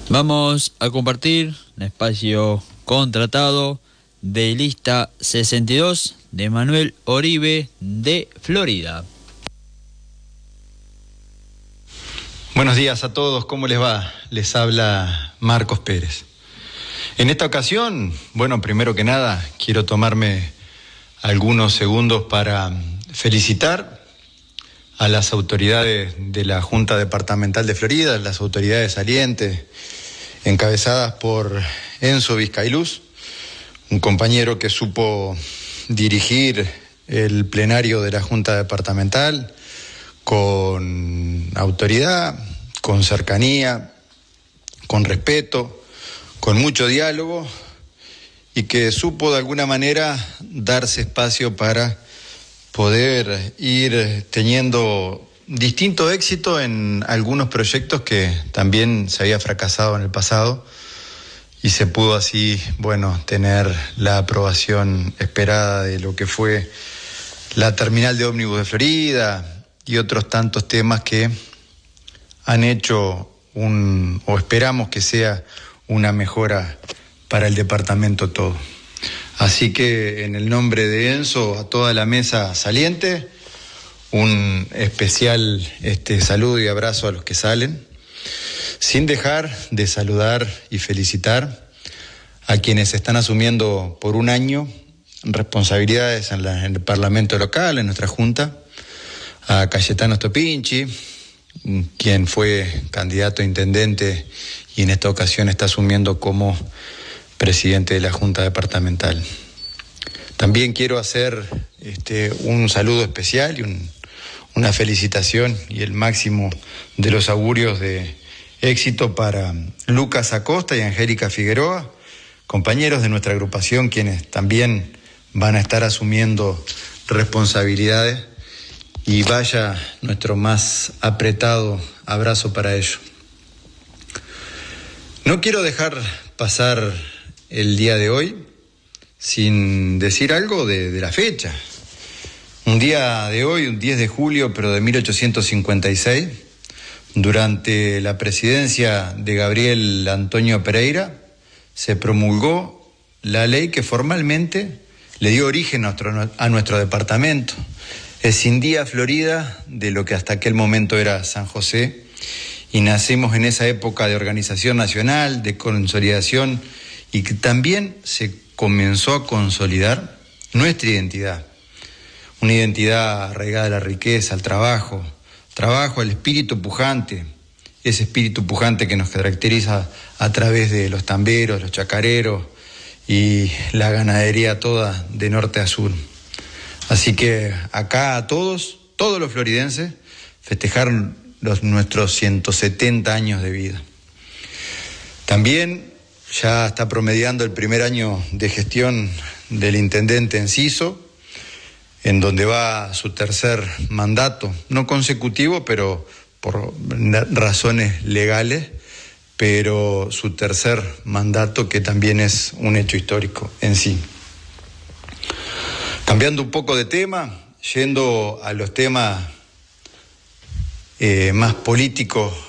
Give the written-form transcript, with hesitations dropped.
Vamos a compartir un espacio contratado de lista 62 de Manuel Oribe de Florida. Buenos días a todos, ¿cómo les va? Les habla Marcos Pérez. En esta ocasión, primero que nada, quiero tomarme algunos segundos para felicitar a las autoridades de la Junta Departamental de Florida, las autoridades salientes, encabezadas por Enzo Vizcailuz, un compañero que supo dirigir el plenario de la Junta Departamental con autoridad, con cercanía, con respeto, con mucho diálogo, y que supo de alguna manera darse espacio para poder ir teniendo distinto éxito en algunos proyectos que también se había fracasado en el pasado, y se pudo así, tener la aprobación esperada de lo que fue la terminal de ómnibus de Florida y otros tantos temas que han hecho o esperamos que sea una mejora para el departamento todo. Así que en el nombre de Enzo, a toda la mesa saliente, un especial saludo y abrazo a los que salen, sin dejar de saludar y felicitar a quienes están asumiendo por un año responsabilidades en el Parlamento local, en nuestra Junta, a Cayetano Stopinci, quien fue candidato a intendente y en esta ocasión está asumiendo como presidente de la Junta Departamental. También quiero hacer un saludo especial y una felicitación y el máximo de los augurios de éxito para Lucas Acosta y Angélica Figueroa, compañeros de nuestra agrupación, quienes también van a estar asumiendo responsabilidades, y vaya nuestro más apretado abrazo para ellos. No quiero dejar pasar el día de hoy sin decir algo de la fecha. Un día de hoy, un 10 de julio, pero de 1856, durante la presidencia de Gabriel Antonio Pereira, se promulgó la ley que formalmente le dio origen a nuestro departamento. Escindía Florida de lo que hasta aquel momento era San José, y nacimos en esa época de organización nacional, de consolidación, y que también se comenzó a consolidar nuestra identidad. Una identidad arraigada a la riqueza, al trabajo, al espíritu pujante, ese espíritu pujante que nos caracteriza a través de los tamberos, los chacareros y la ganadería toda de norte a sur. Así que acá a todos los floridenses, festejar nuestros 170 años de vida. También ya está promediando el primer año de gestión del intendente Enciso, en donde va su tercer mandato, no consecutivo, pero por razones legales, pero su tercer mandato, que también es un hecho histórico en sí. Cambiando un poco de tema, yendo a los temas más políticos